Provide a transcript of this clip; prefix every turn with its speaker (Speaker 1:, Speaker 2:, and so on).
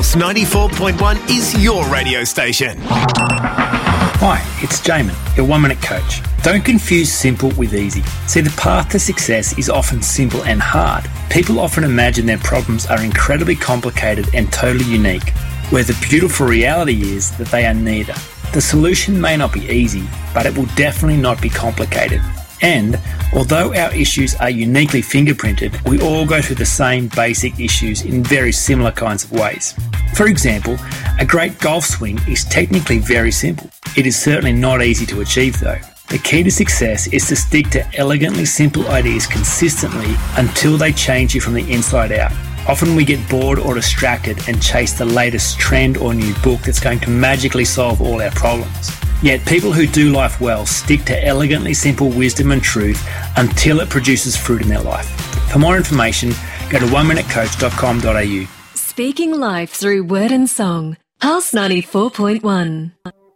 Speaker 1: Pulse 94.1 is your radio station.
Speaker 2: Hi, it's Jamin, your 1 Minute Coach. Don't confuse simple with easy. See, the path to success is often simple and hard. People often imagine their problems are incredibly complicated and totally unique, where the beautiful reality is that they are neither. The solution may not be easy, but it will definitely not be complicated. And although our issues are uniquely fingerprinted, we all go through the same basic issues in very similar kinds of ways. For example, a great golf swing is technically very simple. It is certainly not easy to achieve though. The key to success is to stick to elegantly simple ideas consistently until they change you from the inside out. Often we get bored or distracted and chase the latest trend or new book that's going to magically solve all our problems. Yet people who do life well stick to elegantly simple wisdom and truth until it produces fruit in their life. For more information, go to oneminutecoach.com.au.
Speaker 3: Speaking life through word and song. Pulse 94.1.